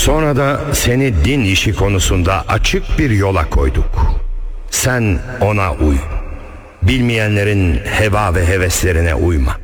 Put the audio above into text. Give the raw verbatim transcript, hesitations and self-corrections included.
Sonra da seni din işi konusunda açık bir yola koyduk. Sen ona uy. Bilmeyenlerin heva ve heveslerine uyma.